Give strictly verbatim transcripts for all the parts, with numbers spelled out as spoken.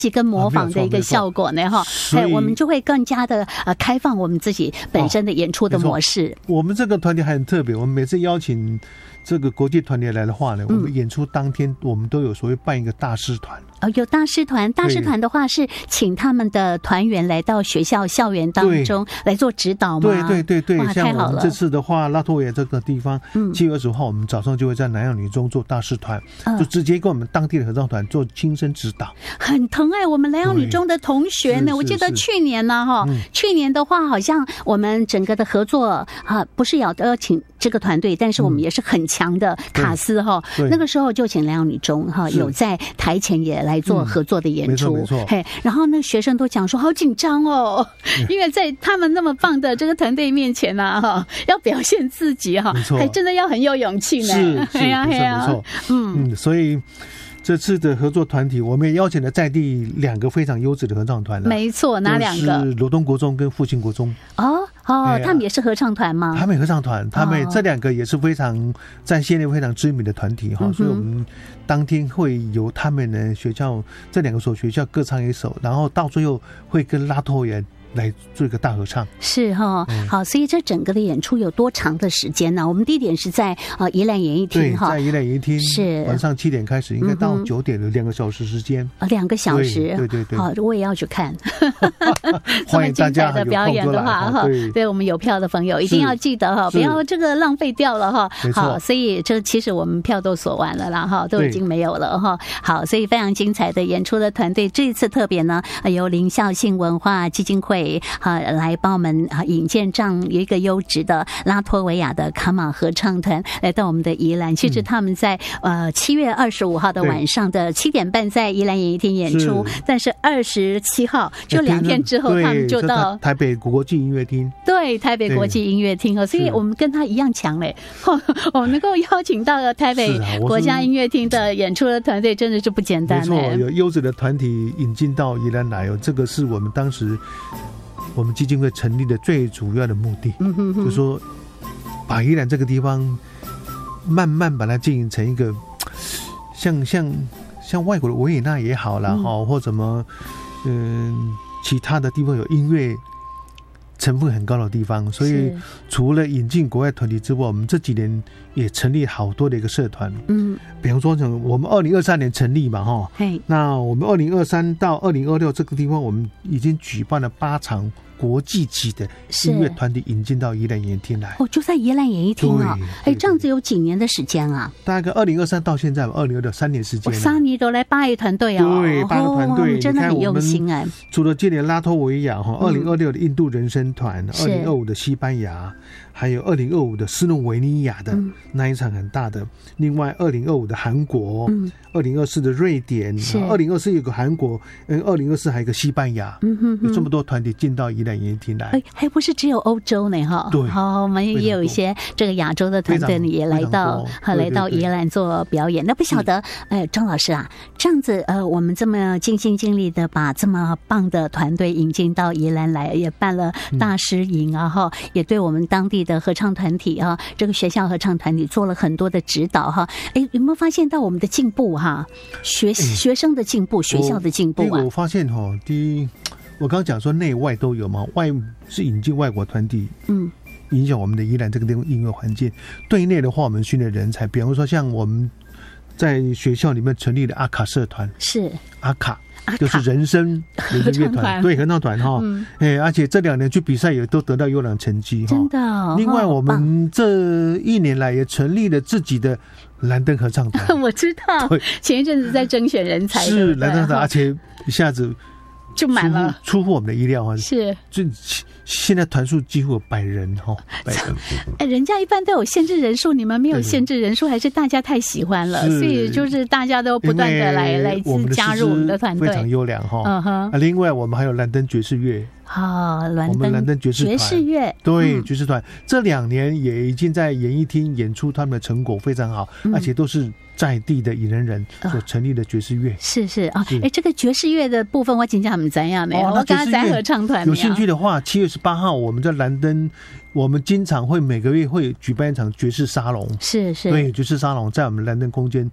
跟模仿的一个效果呢哈，哎，我们就会更加的呃开放我们自己本身的演出的模式。 哦、我们这个团体还很特别，我们每次邀请这个国际团体来的话呢，我们演出当天我们都有所谓办一个大师团。 哦，有大师团，大师团的话是请他们的团员来到学校校园当中来做指导吗？ 对对对对， 哇， 像太好了！ 我们这次的话，拉脱维亚这个地方，七月二十号我们早上就会在南洋女中做大师团，嗯、就直接跟我们当地的合唱团做亲身指导。 很疼爱我们南洋女中的同学呢，我记得去年呢，哈、嗯，去年的话好像我们整个的合作啊，不是要邀请这个团队，但是我们也是很强的卡司哈、嗯，那个时候就请南洋女中哈有在台前也来。来做合作的演出， 嗯、 嘿，然后那学生都讲说好紧张哦，因为在他们那么棒的这个团队面前呢、啊，哈，要表现自己哈，还真的要很有勇气呢。 是，是， 呀， 没错，没错，嗯嗯，所以。这次的合作团体，我们也邀请了在地两个非常优质的合唱团。 没错，哪两个？ 是罗东国中跟复兴国中。 哦哦、哎，他们也是合唱团吗？ 他们合唱团，他们这两个也是非常在县内非常知名的团体哈、嗯，所以我们当天会由他们的学校这两个所学校各唱一首，然后到最后会跟拉脱维亚来做一个大合唱。 是哈、嗯，好，所以这整个的演出有多长的时间呢？我们地点是在呃宜兰演艺厅哈， 在宜兰演艺厅， 是晚上七点开始，应该到九点的两个小时时间。 啊、嗯，两个小时， 对对对。 好，我也要去看。 欢迎大家的表演的话哈，对，对我们有票的朋友一定要记得哈，不要这个浪费掉了哈。好，所以这其实我们票都锁完了啦哈，都已经没有了哈。好，所以非常精彩的演出的团队，这一次特别呢，由林孝信文化基金会。啊，来帮我们啊引荐这样一个优质的拉脱维亚的卡马合唱团来到我们的宜兰。其实他们在呃七月二十五号的晚上的七点半在宜兰演艺厅演出，但是二十七号就两天之后他们就到台北国际音乐厅。 对，台北国际音乐厅哦，所以我们跟他一样强嘞。我们能够邀请到了台北国家音乐厅的演出的团队，真的是不简单。 没错，有优质的团体引进到宜兰来哦，这个是我们当时。我们基金会成立的最主要的目的，嗯哼哼，就是说把宜兰这个地方慢慢把它经营成一个像像像外国的维也纳也好啦，哈、嗯，或什么嗯其他的地方有音乐成分很高的地方，所以除了引进国外团体之外，我们这几年也成立好多的一个社团，嗯，比方说我们二零二三年成立嘛，哈，那我们二零二三到二零二六这个地方，我们已经举办了八场国际级的音乐团体引进到宜兰演艺厅来。哦， 就在宜兰演艺厅啊！哎，这样子有几年的时间啊？ 大概二零二三到现在，二零二六三年时间、啊。 三年都来八个团队哦， 对，八个团队、 哦，真的很用心哎。 除了今年拉脱维亚哈，二零二六的印度人声团，二零二五的西班牙，还有二零二五的斯洛维尼亚的、嗯、那一场很大的。另外，二零二五的韩国，嗯，二零二四的瑞典，二零二四有个韩国，嗯，二零二四还有个西班牙，嗯哼哼，有这么多团体进到宜兰演艺厅来。 哎，还不是只有欧洲呢哈。 对， 好，我们也有一些这个亚洲的团队也来到，来到宜兰做表演。那不晓得，哎，张老师啊，这样子呃，我们这么尽心尽力的把这么棒的团队引进到宜兰来，也办了大师营啊哈、嗯，也对我们当地的合唱团体啊，这个学校合唱团体做了很多的指导哈。哎，有没有发现到我们的进步哈？学学生的进步，学校的进步啊？ 第一个我发现哈，第一。我刚刚讲说内外都有嘛，外是引进外国团体，嗯，影响我们的宜兰这个地方音乐环境。对内的话，我们训练人才，比方说像我们在学校里面成立的阿卡社团，是阿卡。就是人声人声乐团，对合唱团哈，嗯，哎，而且这两年去比赛也都得到优良成绩哈， 真的、哦。 另外，我们这一年来也成立了自己的蓝灯合唱团， 我知道，前一阵子在征选人才， 是蓝灯合唱团，而且一下子。 就满了， 出乎我们的意料啊！ 是， 就现在团数几乎有百人哈，百人。 哎，人家一般都有限制人数，你们没有限制人数，还是大家太喜欢了，所以就是大家都不断的来来加入我们的团队， 非常优良哈。嗯哼。另外，我们还有蓝灯爵士乐。 好， 我们蓝灯爵士团， 爵士乐对、嗯、爵士团这两年也已经在演艺厅演出，他们的成果非常好，嗯、而且都是在地的宜兰人所成立的爵士乐。呃、 是是啊，哎，这个爵士乐的部分我请教他们怎样呢？哦、我刚刚在合唱团有兴趣的话，七月十八号我们在蓝灯，我们经常会每个月会举办一场爵士沙龙， 是是， 对，爵士沙龙在我们蓝灯空间。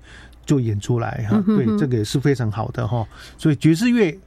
就演出来哈，对，这个也是非常好的哈。所以爵士乐